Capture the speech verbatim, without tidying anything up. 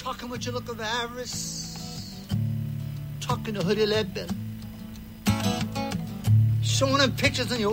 talking with your look of avarice, talking to hoodie led bill, showing them pictures on your